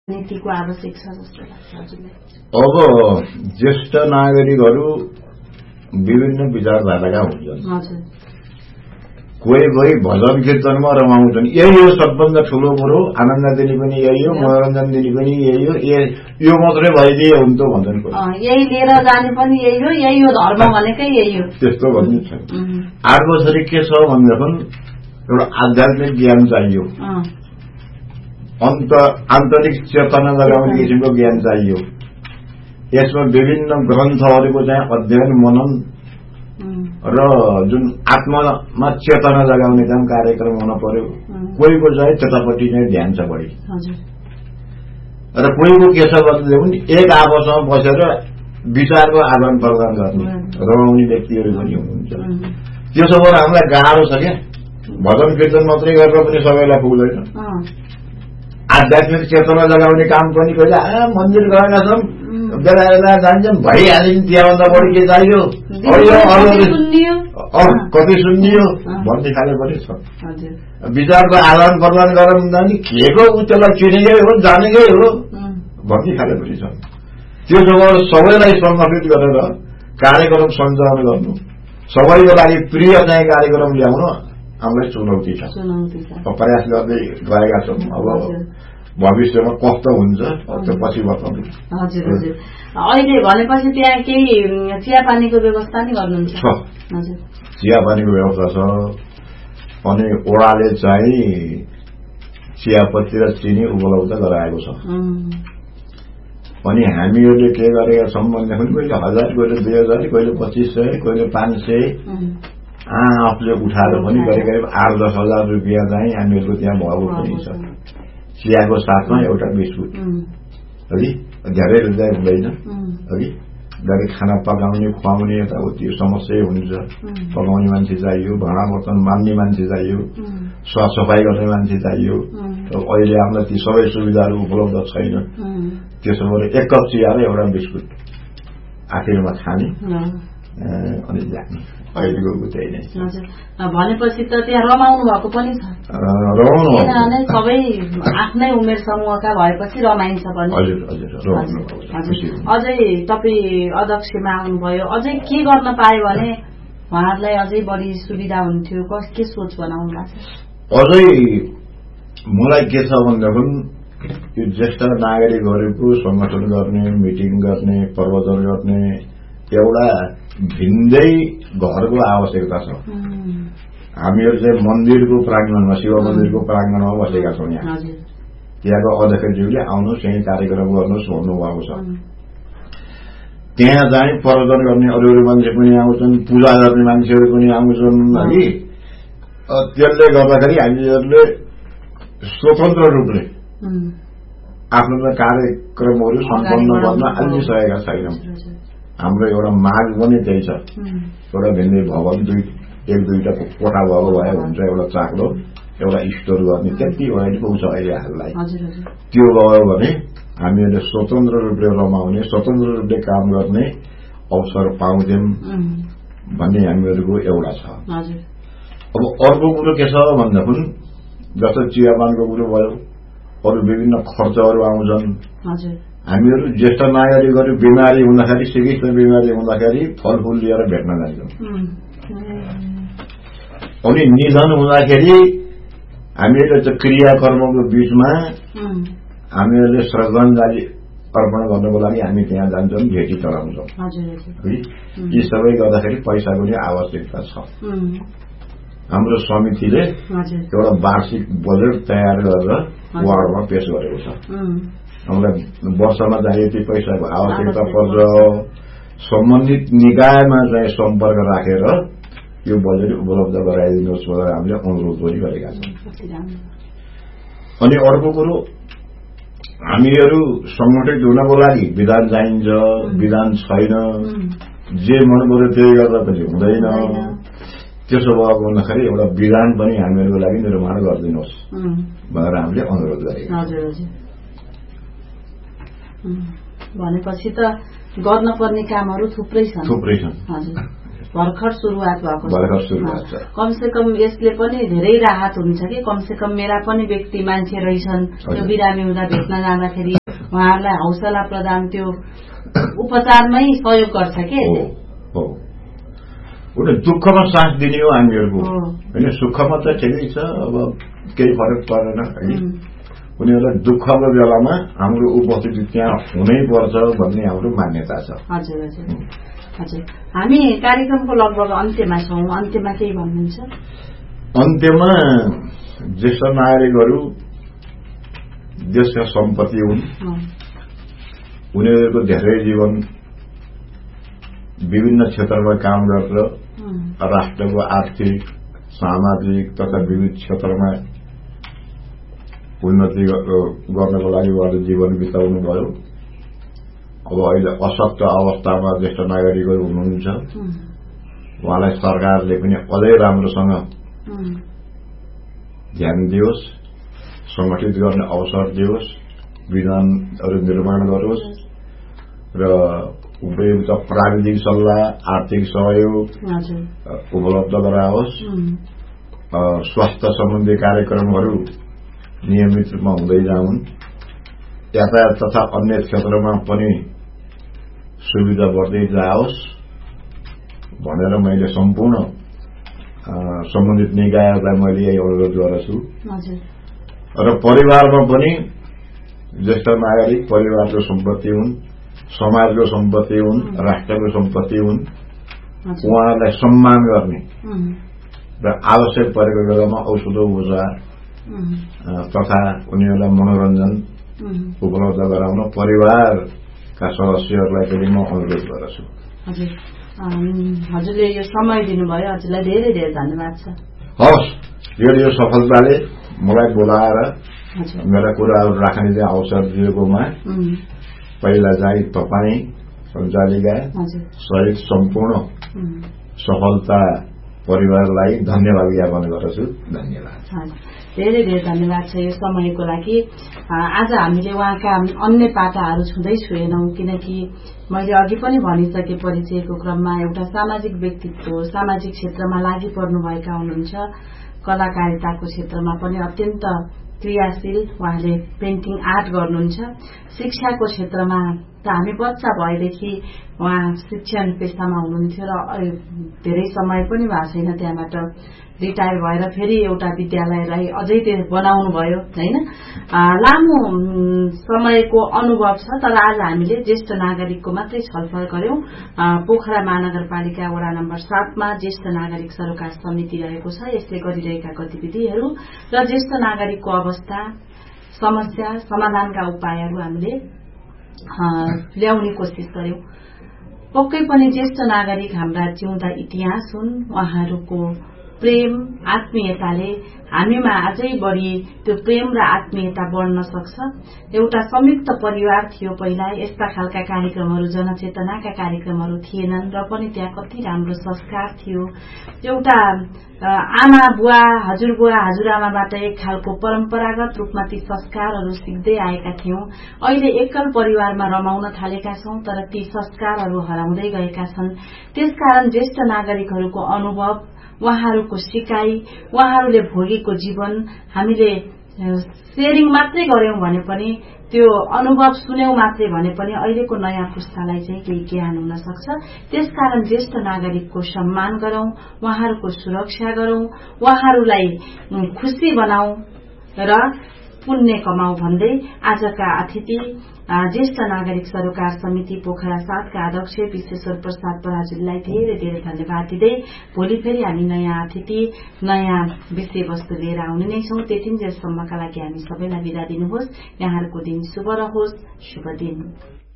नीतिको आवश्यक छ जस्तो लाग्छ हजुरलाई? अब ज्येष्ठ नागरिकहरू विभिन्न विचारधाराका हुन्छन्। कोही भजन कीर्तनमा रमाउँछन्, यही हो सबभन्दा ठूलो कुरो, आनन्द दिने पनि यही हो, मनोरञ्जन दिने पनि यही हो, यो मात्रै भइदिए हुन्छ भन्छन्। यही लिएर जाने पनि यही हो, यही हो धर्म भनेकै यही हो, त्यस्तो भन्ने छ। आर्वसरी के छ भनेदेखि एउटा आध्यात्मिक ज्ञान चाहियो, आन्तरिक चेतना जगाउने किसिमको ज्ञान चाहियो। यसमा विभिन्न ग्रन्थहरूको चाहिँ अध्ययन मनन र जुन आत्मामा चेतना जगाउने काम कार्यक्रम हुन पर्यो। कोहीको चाहिँ त्यतापट्टि चाहिँ ध्यान छ बढी, र कोहीको के छ भनेदेखि एक आपसमा बसेर विचारको आदान प्रदान गर्ने रमाउने व्यक्तिहरू पनि हुनुहुन्छ। त्यसो भएर हामीलाई गाह्रो छ क्या, भजन कीर्तन मात्रै गरेर पनि सबैलाई पुग्दैन। आध्यात्मिक चेतना जगाउने काम पनि कहिले मन्दिर गएका छौँ, बेला बेला जान्छन्, भइहाल्यो, त्यहाँभन्दा बढी के चाहियो, कति सुनियो भन्ने खाले पनि छ। विचारको आदान प्रदान गरेर नि के को त्यसलाई चिनेकै हो, जानेकै हो भन्ने खाले पनि छ। त्यसो भएर सबैलाई संगठित गरेर कार्यक्रम सञ्चालन गर्नु, सबैको लागि प्रिय चाहिँ कार्यक्रम ल्याउनु हामीलाई चुनौती छ। प्रयास गर्दै गएका छौँ। अब भविष्यमा कस्तो हुन्छ त्यो पछि बताउनु। हजुर हजुर, अहिले भनेपछि त्यहाँ केही चियापानीको व्यवस्था नै गर्नुहुन्छ? चियापानीको व्यवस्था छ, अनि ओडाले चाहिँ चियापत्ती र चिनी उपलब्ध गराएको छ। अनि हामीहरूले के गरेका छौँ भनेदेखि कहिले 1000, कहिले 2000, कहिले 2500, कहिले 500 आफूले उठाएर पनि करिब 8-10 हजार रुपियाँ चाहिँ हामीहरूको त्यहाँ भएको पनि छ। चियाको साथमा एउटा बिस्कुट, है धेरै रुपियाँ हुँदैन, है गरी खाना पकाउने खुवाउने यताउति समस्या हुन्छ। पकाउने मान्छे चाहियो, भाँडा बर्तन मान्ने मान्छे चाहियो, सफाई गर्ने मान्छे चाहियो। अहिले हामीलाई ती सबै सुविधाहरू उपलब्ध छैन। त्यसो भएर एक कप चिया र एउटा बिस्कुट आखिरमा खाने अनि जाने, अहिलेको त्यही नै। भनेपछि त त्यहाँ रमाउनु भएको पनि छ? रमाउनु किनभने सबै आफ्नै उमेर समूहका भएपछि रमाइन्छ पनि। अझै तपाईँ अध्यक्षमा आउनुभयो, अझै के गर्न पायो भने उहाँहरूलाई अझै बढी सुविधा हुन्थ्यो, के सोच बनाउनु भएको छ? अझै मलाई के छ भनेदेखि यो ज्येष्ठ नागरिकहरूको संगठन गर्ने, मिटिङ गर्ने, प्रवचन गर्ने एउटा भिन्दै घरको आवश्यकता छ। हामीहरू चाहिँ मन्दिरको प्राङ्गणमा, शिव मन्दिरको प्राङ्गणमा बसेका छौँ। त्यहाँको अध्यक्षज्यूले आउनुहोस् यही कार्यक्रम गर्नुहोस् भन्नुभएको छ। त्यहाँ चाहिँ प्रवचन गर्ने अरू मान्छे पनि आउँछन्, पूजा गर्ने मान्छेहरू पनि आउँछन्। है त्यसले गर्दाखेरि हामीहरूले स्वतन्त्र रूपले आफ्नो कार्यक्रमहरू सम्पन्न गर्न अलि सकेका छैनौँ। हाम्रो एउटा माग पनि त्यही छ, एउटा भिन्दै भवन 1-2टा कोठा भएको भए हुन्छ, एउटा चाक्लो, एउटा स्टोर गर्ने, त्यति अहिले पुग्छ अहिले हाललाई। त्यो भयो भने हामीहरूले स्वतन्त्र रूपले रमाउने, स्वतन्त्र रूपले काम गर्ने अवसर पाउँछौँ भन्ने हामीहरूको एउटा छ। अब अर्को कुरो के छ भन्दाखेरि जस्तो चियापानको कुरो भयो, अरू विभिन्न खर्चहरू आउँछन्। हामीहरू ज्येष्ठ नागरिकहरू बिमारी हुँदाखेरि, चिकित्सा बिमारी हुँदाखेरि फलफुल लिएर भेट्न जान्छौँ। अनि निधन हुँदाखेरि हामीहरूले त्यो क्रियाकर्मको बीचमा हामीहरूले श्रद्धाञ्जली अर्पण गर्नको लागि हामी त्यहाँ जान्छौँ, भेटी चलाउँछौँ। यी सबै गर्दाखेरि पैसाको नै आवश्यकता छ। हाम्रो समितिले एउटा वार्षिक बजेट तयार गरेर वार्डमा पेश गरेको छ। हामीलाई वर्षमा चाहिँ यति पैसाको आवश्यकता पर्छ, सम्बन्धित निकायमा चाहिँ सम्पर्क राखेर यो बजेट उपलब्ध गराइदिनुहोस् भनेर हामीले अनुरोध पनि गरेका छौँ। अनि अर्को कुरो, हामीहरू संगठित हुनको लागि विधान चाहिन्छ, विधान छैन, जे मन पर्यो त्यही गर्दा पनि हुँदैन। त्यसो भएको हुँदाखेरि एउटा विधान पनि हामीहरूको लागि निर्माण गरिदिनुहोस् भनेर हामीले अनुरोध गरेका छौँ। भनेपछि त गर्न पर्ने कामहरू थुप्रै छन्। भर्खर सुरुवात भएको छ। कमसेकम यसले पनि धेरै राहत हुन्छ कि कमसेकम मेरा पनि व्यक्ति मान्छे रहेछन्, त्यो बिरामी हुँदा भेट्न जाँदाखेरि उहाँहरूलाई हौसला प्रदान त्यो उपचारमै सहयोग गर्छ के हो उनीहरू दुःखमा साथ दिने हो हामीहरूको होइन सुखमा त ठिकै छ अब केही फरक पर्दैन है उनीहरूलाई दुःखको बेलामा हाम्रो उपस्थिति त्यहाँ हुनै पर्छ भन्ने हाम्रो मान्यता छ हजुर हजुर हजुर हामी कार्यक्रमको लगभग अन्त्यमा छौं अन्त्यमा केही भन्नुहुन्छ अन्त्यमा ज्येष्ठ नागरिकहरू देशका सम्पत्ति हुन् उनीहरूको धेरै जीवन विभिन्न क्षेत्रमा काम गरेर राष्ट्रको आर्थिक सामाजिक तथा विविध क्षेत्रमा उन्नति गर्नको लागि उहाँले जीवन बिताउनु भयो अब अहिले अशक्त अवस्थामा ज्येष्ठ नागरिकहरू हुनुहुन्छ उहाँलाई सरकारले पनि अझै राम्रोसँग ध्यान दियोस् संगठित गर्ने अवसर दियोस् विधानहरू निर्माण गरोस् र उपयुक्त प्राविधिक सल्लाह आर्थिक सहयोग उपलब्ध गराओस् स्वास्थ्य सम्बन्धी कार्यक्रमहरू नियमित रूपमा हुँदै जाउन् यातायात तथा अन्य क्षेत्रमा पनि सुविधा बढ्दै जाओस् भनेर मैले सम्पूर्ण सम्बन्धित निकायहरूलाई मैले यही अनुरोध गर्छु र परिवारमा पनि ज्येष्ठ नागरिक परिवारको सम्पत्ति हुन् समाजको सम्पत्ति हुन् राष्ट्रको सम्पत्ति हुन् उहाँहरूलाई सम्मान गर्ने र आवश्यक परेको बेलामा औषधो उपचार तथा उनीहरूलाई मनोरञ्जन उपलब्ध गराउन परिवारका सदस्यहरूलाई पनि म अनुरोध गर्छु हजुरले यो समय दिनुभयो हजुरलाई धेरै धेरै धन्यवाद छ हवस् यो सफलताले मलाई बोलाएर मेरा कुराहरू राख्ने अवसर दिएकोमा पहिला चाहिँ तपाईँ सञ्चालिका सहित सम्पूर्ण सफलता परिवारलाई धन्यवाद ज्ञापन गर्छु धन्यवाद धेरै धेरै धन्यवाद छ यो समयको लागि आज हामीले उहाँका अन्य पाटाहरू छुँदै छुएनौं किनकि मैले अघि पनि भनिसके परिचयको क्रममा एउटा सामाजिक व्यक्तित्व सामाजिक क्षेत्रमा लागि पर्नुभएका हुनुहुन्छ कलाकारिताको क्षेत्रमा पनि अत्यन्त क्रियाशील उहाँले पेन्टिङ आर्ट गर्नुहुन्छ शिक्षाको क्षेत्रमा त हामी बच्चा भएदेखि उहाँ शिक्षण पेशामा हुनुहुन्थ्यो र धेरै समय पनि भएको छैन त्यहाँबाट रिटायर भएर फेरि एउटा विद्यालयलाई अझै बनाउनु भयो हैन लामो समयको अनुभव छ तर आज हामीले ज्येष्ठ नागरिकको मात्रै छलफल गर्यौं पोखरा महानगरपालिका वडा नम्बर 7 मा ज्येष्ठ नागरिक सरोकार समिति रहेको छ यसले गरिरहेका गतिविधिहरू र ज्येष्ठ नागरिकको अवस्था समस्या समाधानका उपायहरू हामीले ल्याउने कोसिस गर्यौं पक्कै पनि ज्येष्ठ नागरिक हाम्रा जिउँदा इतिहास हुन् उहाँहरूको प्रेम आत्मीयताले हामीमा अझै बढी त्यो प्रेम र आत्मीयता बढ्न सक्छ एउटा संयुक्त परिवार थियो पहिला यस्ता खालका कार्यक्रमहरू जनचेतनाका कार्यक्रमहरू थिएनन् र पनि त्यहाँ कति राम्रो संस्कार थियो एउटा आमा बुवा हजुरआमाबाट एक खालको परम्परागत रूपमा ती संस्कारहरू सिक्दै आएका थियौं अहिले एकल परिवारमा रमाउन थालेका छौं तर ती संस्कारहरू हराउँदै गएका छन् त्यसकारण ज्येष्ठ नागरिकहरूको अनुभव उहाँहरूको सिकाइ उहाँहरूले भोगेको जीवन हामीले शेयरिङ मात्रै गर्यौं भने पनि त्यो अनुभव सुन्यौं मात्रै भने पनि अहिलेको नयाँ पुस्तालाई चाहिँ केही ज्ञान हुन सक्छ त्यसकारण ज्येष्ठ नागरिकको सम्मान गरौं उहाँहरूको सुरक्षा गरौं उहाँहरूलाई खुशी बनाऊ र पुण्य कमाऊ भन्दै आजका अतिथि ज्येष्ठ नागरिक सरोकार समिति पोखरा 7 का अध्यक्ष विश्वेश्वर प्रसाद पराजुलीलाई धेरै धेरै धन्यवाद दिँदै भोलि फेरि हामी नयाँ अतिथि नयाँ विषयवस्तु लिएर आउने नै छौं त्यतिन्जेलसम्मका लागि हामी सबैलाई बिदा दिनुहोस् यहाँहरूको दिन शुभ रहोस् शुभ दिन